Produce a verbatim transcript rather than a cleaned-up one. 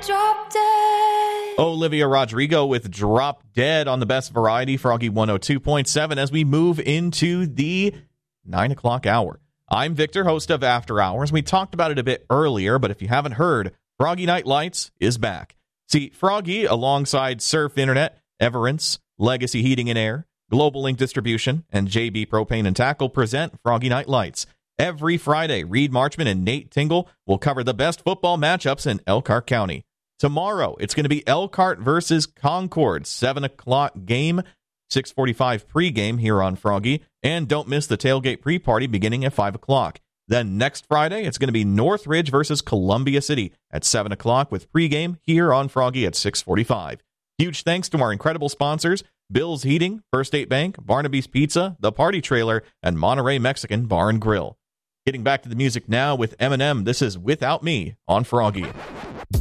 Drop Dead. Olivia Rodrigo with Drop Dead on the Best Variety, Froggy one oh two point seven, as we move into the nine o'clock hour. I'm Victor, host of After Hours. We talked about it a bit earlier, but if you haven't heard, Froggy Night Lights is back. See, Froggy, alongside Surf Internet, Everence, Legacy Heating and Air, Global Link Distribution, and J B Propane and Tackle present Froggy Night Lights. Every Friday, Reed Marchman and Nate Tingle will cover the best football matchups in Elkhart County. Tomorrow, it's going to be Elkhart versus Concord, seven o'clock game, six forty-five pregame here on Froggy, and don't miss the tailgate pre-party beginning at five o'clock. Then next Friday, it's going to be Northridge versus Columbia City at seven o'clock with pregame here on Froggy at six forty-five. Huge thanks to our incredible sponsors, Bill's Heating, First State Bank, Barnaby's Pizza, The Party Trailer, and Monterey Mexican Bar and Grill. Getting back to the music now with Eminem, this is Without Me on Froggy.